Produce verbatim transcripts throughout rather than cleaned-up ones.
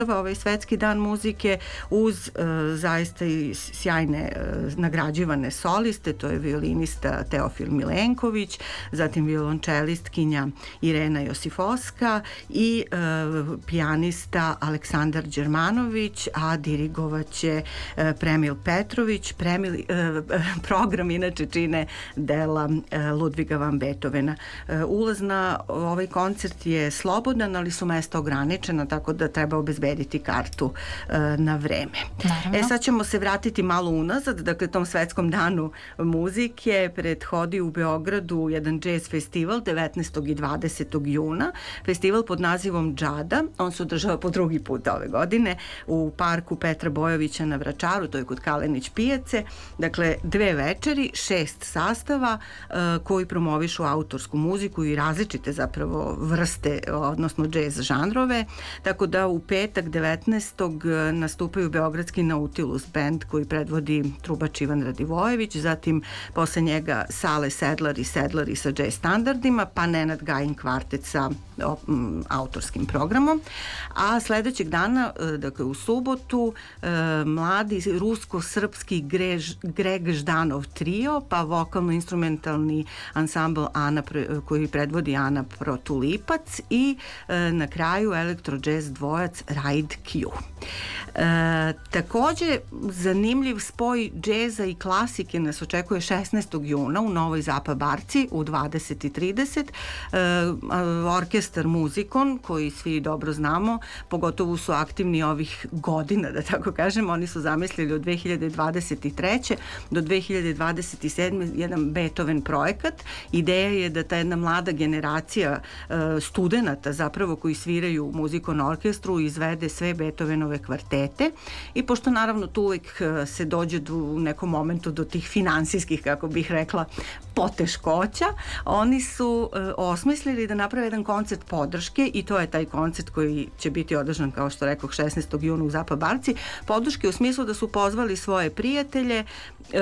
ovaj svetski dan muzike uz uh, zaista i sjajne uh, nagrađivane soliste, to je violinista Teofil Milenković, zatim violončelistkinja Irena Josifovska i uh, pijanista Aleksandar Đermanović, a dirigovaće uh, Premil Petrović. Premil, uh, program inače čine dela uh, Ludviga van Beethovena. Uh, ulaz na ovaj koncert je slobodan, ali su mesta ograničena, tako da treba obezbediti kartu uh, na vreme. Naravno. E sad ćemo se vratiti malo unazad, dakle tom svetskom danu muzike prethodi u Beogradu jedan jazz festival devetnaestog i dvadesetog juna, festival pod nazivom Džada, on se održava po drugi put ove godine u parku Petra Bojovića na Vračaru, to je kod Kalenić pijace, dakle dve večeri, šest sastava uh, koji promovišu autorsku muziku i različite zapravo vrste, odnosno jazz žanrove, tako da u petak devetnaestog nastupaju Beogradski Nautilus band koji predvodi trubač Ivan Radivojević, zatim posle njega Sale Sedlar i Sedlar sa jazz standardima, pa Nenad Gajin kvartet sa o, m, autorskim programom. A sledećeg dana, dakle u subotu, e, mladi rusko-srpski Grež, Greg Ždanov trio, pa vokalno-instrumentalni ansambl Ana, koji predvodi Ana Protulipac i e, na kraju elektro-jazz dvojac Ride Q. E, takođe, zanimljiv spoj džeza i klasike nas očekuje šesnaestog juna u Novoj Zapa Barci u dvadeset i trideset. E, orkestar Muzikon, koji svi dobro znamo, pogotovo su aktivni ovih godina, da tako kažem, oni su zamislili od dve hiljade dvadeset treće do dve hiljade dvadeset sedme jedan Beethoven projekat. Ideja je da ta jedna mlada generacija e, studenata zapravo koji sviraju u Muzikon orkestru izvede sve Beethovenove kvartete i pošto naravno tu uvek se dođe do, u nekom momentu do tih finansijskih, kako bih rekla, poteškoća, oni su e, osmislili da naprave jedan koncert podrške i to je taj koncert koji će biti održan, kao što rekoh, šesnaestog juna u Zapa Barci. Podrške u smislu da su pozvali svoje prijatelje e,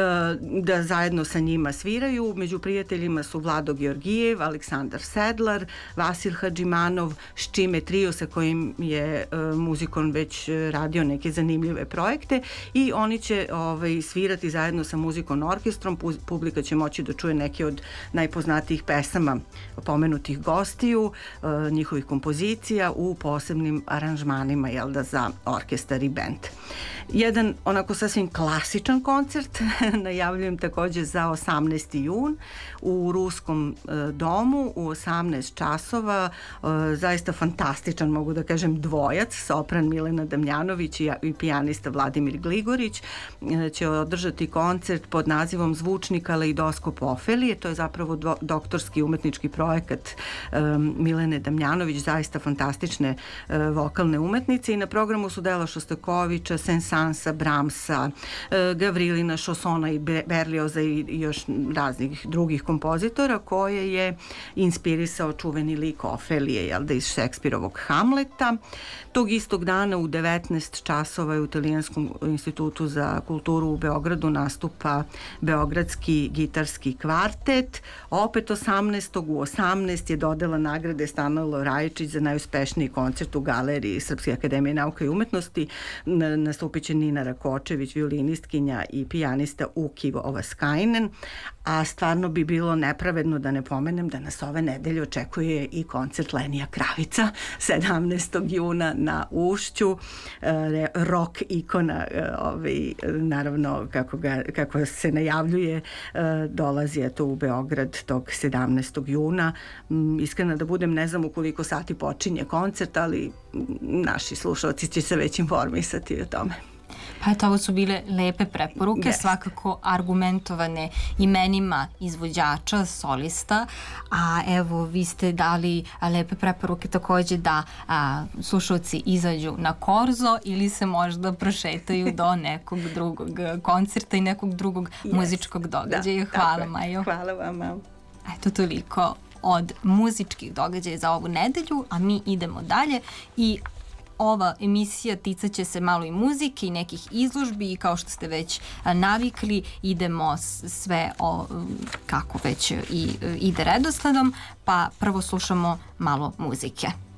da zajedno sa njima sviraju. Među prijateljima su Vlado Georgijev, Aleksandar Sedlar, Vasil Hadžimanov, Ščime trio sa kojim je e, Muzikon već radio neke zanimljive projekte i oni će ovaj, svirati zajedno sa Muzikon orkestrom. Publika će moći da čuje neke od najpoznatijih pesama pomenutih gostiju, e, njihovih kompozicija u posebnim aranžmanima, jel da, za orkestar i bend. Jedan onako sasvim klasičan koncert najavljujem takođe za osamnaesti jun u Ruskom e, domu u osamnaest časova. E, zaista fantastičan, mogu da kažem, dvojac, sopran Milena Damjanović i, i pijanista Vladimir Gligorić e, će održati koncert pod nazivom Zvučni kaleidoskop Ofelije. To je zapravo do, doktorski umetnički projekat e, Milene Damjanović, zaista fantastične e, vokalne umetnice i na programu su dela Šostakovića, Sensansa, Bramsa, e, Gavrilina, Šosona i Berlioza i, i još raznih drugih kompozitora koje je inspirisao čuveni lik Ofelije, jel da, iz Šekspirovog Hamleta. Tog istog dana u devetnaest časova je u Italijanskom institutu za kulturu u Beogradu nastupa Beogradski gitarski kvartet. Opet osamnaestog u osamnaest je dodela nagrade Stanoilo Rajičić za najuspešniji koncert u galeriji Srpske akademije nauka i umetnosti. Nastupit će Nina Rakočević, violinistkinja i pijanista Ukivo Ovaskainen, a stvarno bi bilo nepravedno da ne pomenem da nas ove nedelje očekuje i koncert Lenija Kravica sedamnaestog juna na Ušću, e, rock ikona, e, ovaj, naravno kako, ga, kako se najavljuje, e, dolazi eto u Beograd tog sedamnaestog juna. M, iskreno da budem, ne znam u koliko sati počinje koncert, ali naši slušalci će se već informisati o tome. Pa eto, ovo su bile lepe preporuke, yes. Svakako argumentovane imenima izvođača, solista, a evo vi ste dali lepe preporuke takođe da a, slušalci izađu na Korzo ili se možda prošetaju do nekog drugog koncerta i nekog drugog yes. muzičkog događaja. Da, hvala, Majo. Hvala vama. Eto, toliko od muzičkih događaja za ovu nedelju, a mi idemo dalje i ova emisija ticat će se malo i muzike i nekih izložbi i kao što ste već navikli idemo sve o, kako već i ide redosledom, pa prvo slušamo malo muzike.